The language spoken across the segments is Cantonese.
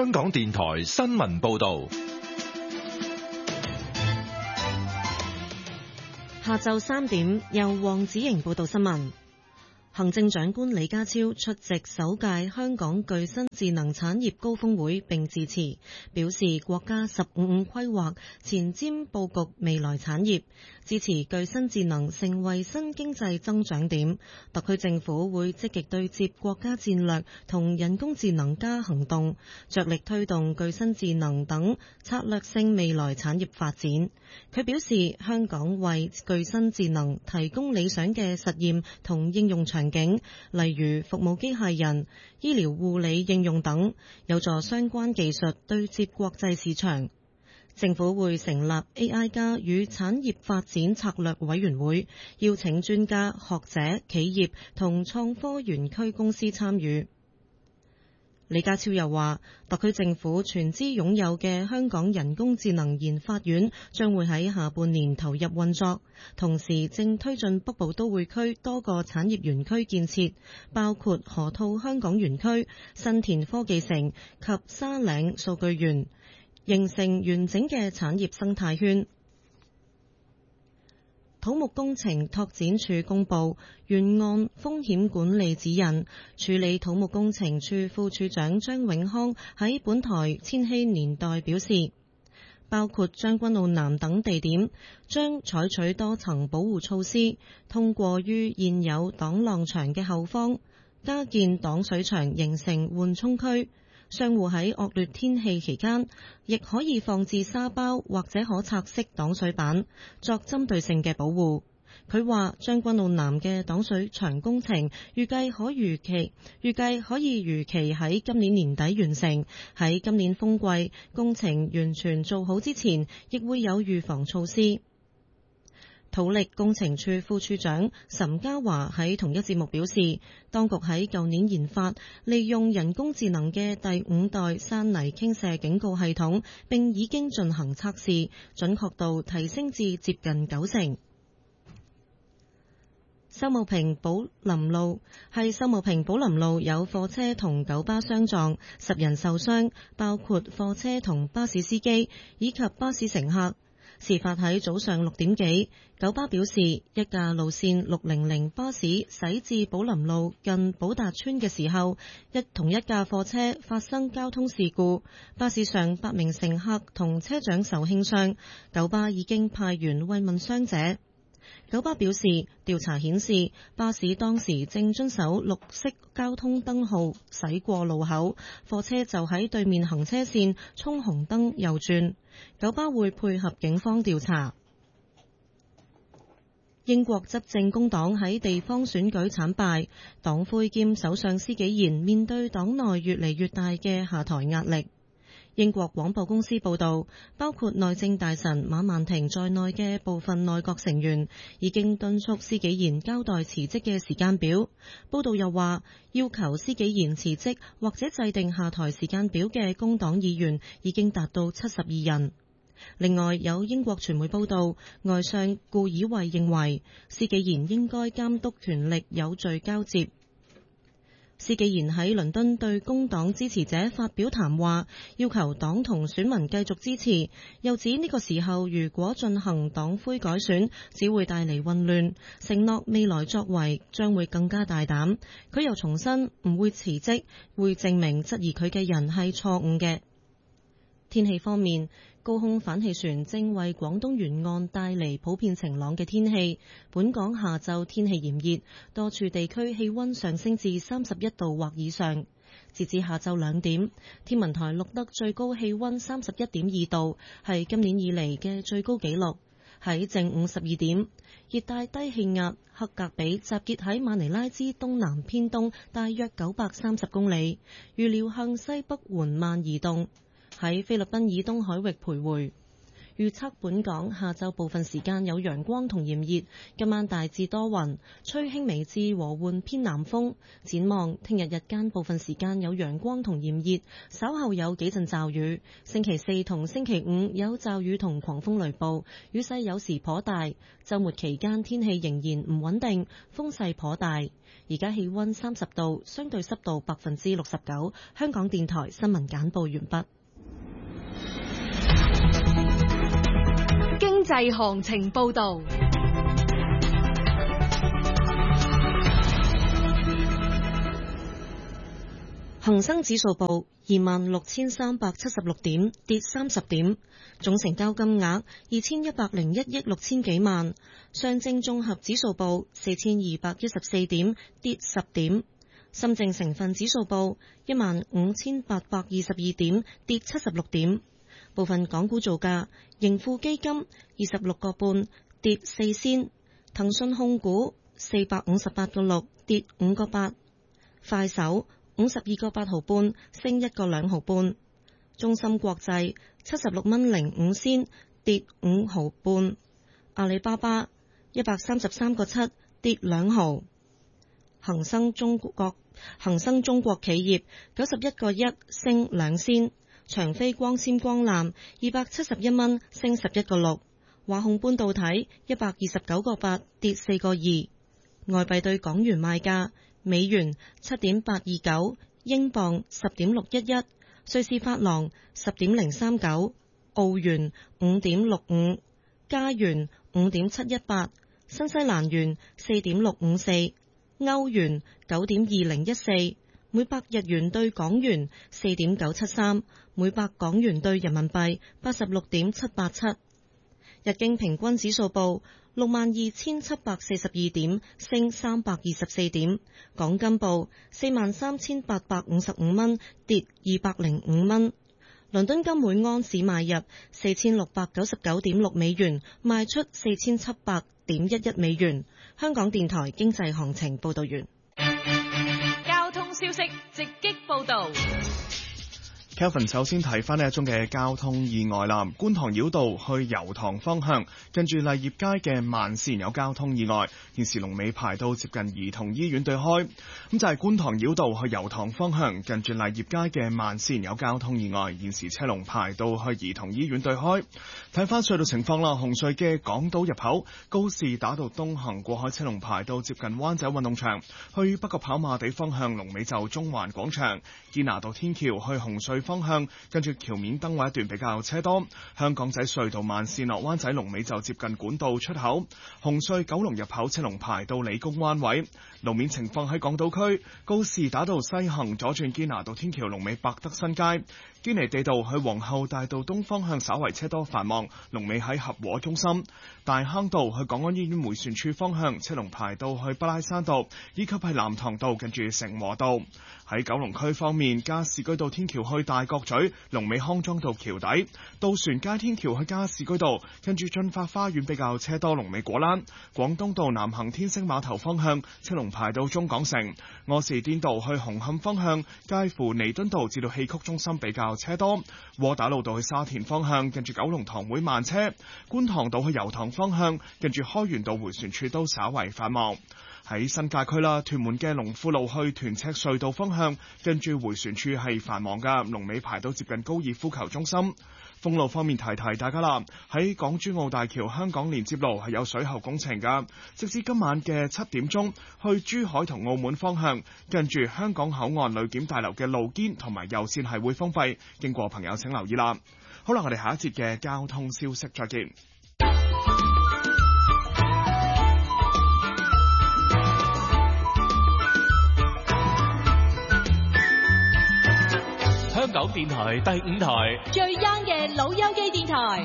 香港電台新聞報道。 下晝3點，由黃子瑩報道新聞。行政長官李家超出席首屆香港具新智能產業高峰會並致辭，表示國家15規劃前瞻佈局未來產業，支持具新智能成為新經濟增長點。特區政府會積極對接國家戰略同人工智能加行動，着力推動具新智能等策略性未來產業發展。佢表示，香港為具新智能提供理想嘅實驗同應用場景，例如服務機械人、醫療護理應用等，有助相關技術對接國際市場。政府會成立 AI 加與產業發展策略委員會，邀請專家、學者、企業同創科園區公司參與。李家超又話，特區政府全資擁有嘅香港人工智能研發院將會喺下半年投入運作，同時正推進北部都會區多個產業園區建設，包括河套香港園區、新田科技城及沙嶺數據園，形成完整嘅產業生態圈。土木工程拓展署公布沿岸風險管理指引，處理土木工程處副處長張永康喺本台千禧年代表示，包括將軍澳南等地點將採取多層保護措施，通過於現有擋浪牆嘅後方加建擋水牆，形成緩衝區。商戶喺惡劣天氣期間，亦可以放置沙包或者可拆式擋水板，作針對性嘅保護。佢話將軍澳南嘅擋水牆工程預計可以如期喺今年年底完成，喺今年風季工程完全做好之前，亦會有預防措施。土力工程處副處長岑家華喺同一節目表示，當局喺舊年研發利用人工智能嘅第5代山泥傾瀉警告系統，並已經進行測試，準確度提升至接近90%。秀茂坪寶林路有貨車同九巴相撞，10人受傷，包括貨車同巴士司機以及巴士乘客。事發喺早上6點幾，九巴表示，一架路線600巴士駛至寶林路近寶達邨嘅時候，同一架貨車發生交通事故，巴士上8名乘客同車長受輕傷，九巴已經派員慰問傷者。九巴表示，調查顯示巴士當時正遵守綠色交通燈號駛過路口，貨車就喺對面行車線衝紅燈右轉。九巴會配合警方調查。英國執政工黨喺地方選舉慘敗，黨魁兼首相施紀賢面對黨內越嚟越大嘅下台壓力。英國廣播公司報道，包括內政大臣馬曼婷在內嘅部分內閣成員已經敦促施紀賢交代辭職嘅時間表。報道又話，要求施紀賢辭職或者制定下台時間表嘅工黨議員已經達到72人。另外，有英國傳媒報道，外相顧以衛認為施紀賢應該監督權力有序交接。施紀賢喺倫敦對工黨支持者發表談話，要求黨同選民繼續支持，又指呢個時候如果進行黨魁改選，只會帶嚟混亂，承諾未來作為將會更加大膽。佢又重申唔會辭職，會證明質疑佢嘅人係錯誤嘅。天氣方面，高空反氣旋正為廣東沿岸帶嚟普遍晴朗嘅天氣。本港下晝天氣炎熱，多處地區氣溫上升至31度或以上。截至下晝2點，天文台錄得最高氣溫31.2度，係今年以嚟嘅最高紀錄。喺正午12點，熱帶低氣壓克格比集結喺馬尼拉之東南偏東大約930公里，預料向西北緩慢移動，喺菲律賓以東海域徘徊。 預測本港下晝部分時間有陽光同炎熱，今晚大致多雲，吹輕微至和緩偏南風。展望聽日日間部分時間有陽光同炎熱，稍後有幾陣驟雨。星期四同星期五有驟雨同狂風雷暴，雨勢有時頗大。週末期間天氣仍然唔穩定，風勢頗大。而家氣溫30度，相對濕度69%。香港電台新聞簡報完畢。 經濟行情報道。 恒生指數報26,376點，跌30點，總成交金額2101億6千幾萬。上證綜合指數報4214點，跌10點。深證成分指數報15,822點，跌76點。部分港股造價：盈富基金26個半，跌4仙；騰訊控股458個6，跌5個8；快手52個8毫半，升1個2毫半；中芯國際76蚊05仙，跌5毫半；阿里巴巴133個7，跌2毫；恒生中國企業91個1，升2仙；長飛光纖光纜271蚊，升11個6；華虹半導體129個8，跌4個2。外幣對港元賣價：美元7.829，英鎊10.611，瑞士法郎10.039，澳元5.65，加元5.718，新西蘭元4.654，歐元9.2014，每百日元對港元4.973，每百港元對人民幣86.787。日經平均指數報62,742點，升324點。港金報43,855蚊，跌205蚊。倫敦金每安士買入4699.6美元，賣出4700.11美元。香港電台經濟行情報道完。 交通消息直擊報道。 Kevin 首先睇翻呢一宗嘅交通意外啦，觀塘繞道去油塘方向，近住勵業街嘅慢線有交通意外，現時龍尾排到接近兒童醫院對開。咁就係觀塘繞道去油塘方向，近住勵業街嘅慢線有交通意外，現時車龍排到去兒童醫院對開。睇翻隧道情況啦，紅隧嘅港島入口告士打道東行過海車龍排到接近灣仔運動場，去北角跑馬地方向龍尾就中環廣場，堅拿道天橋去紅隧方向，跟住橋面燈位一段比較車多。香港仔隧道慢線落灣仔龍尾就接近管道出口。紅隧九龍入口車龍排到理工灣位。路面情況喺港島區，告士打道西行左轉堅拿道天橋龍尾百德新街，堅尼地道去皇后大道東方向稍為車多繁忙，龍尾喺合和中心。大坑道去港安醫院迴旋處方向車龍排到去北拉山道，以及係南塘道近住成和道。喺九龍區方面，加士居道天橋去大角咀，龍尾康莊道橋底；渡船街天橋去加士居道，跟住駿發花園比較車多，龍尾果欄。廣東道南行天星碼頭方向，車龍排到中港城。柯士甸道去紅磡方向，介乎彌敦道至到戲曲中心比較車多。窩打老道去沙田方向，跟住九龍塘會慢車。觀塘道去油塘方向，跟住開源道迴旋處都稍為繁忙。喺新界區啦，屯門嘅龍富路去屯赤隧道方向，跟住迴旋處係繁忙噶，龍尾排到接近高爾夫球中心。封路方面提提大家啦，喺港珠澳大橋香港連接路係有水喉工程噶，直至今晚嘅7點鐘，去珠海同澳門方向，跟住香港口岸旅檢大樓嘅路肩同埋右線係會封閉，經過朋友請留意啦。好啦，我哋下一節嘅交通消息再見。 香港電台第5台最 young 嘅老友記電台。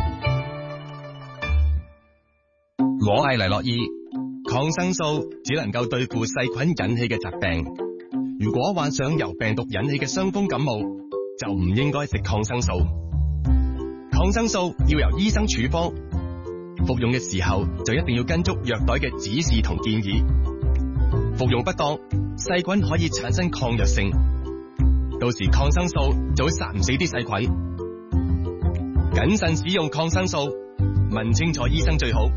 我係黎諾懿，抗生素只能夠對付細菌引起嘅疾病。如果患上由病毒引起嘅傷風感冒，就唔應該食抗生素。抗生素要由醫生處方，服用嘅時候就一定要跟足藥袋嘅指示同建議。服用不當，細菌可以產生抗藥性。到時抗生素就會殺唔死啲細菌。 謹慎使用抗生素，問清楚醫生最好。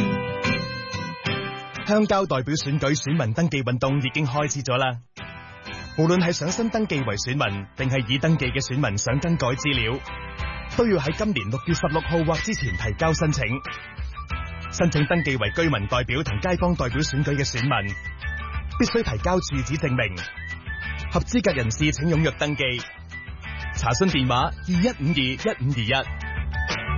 鄉郊代表選舉選民登記運動已經開始咗啦。無論係想新登記為選民，定係已登記嘅選民想更改資料，都要喺今年6月16號或之前提交申請。申請登記為居民代表同街坊代表選舉嘅選民，必須提交住址證明。合資格人士請踴躍登記。查詢電話21521521。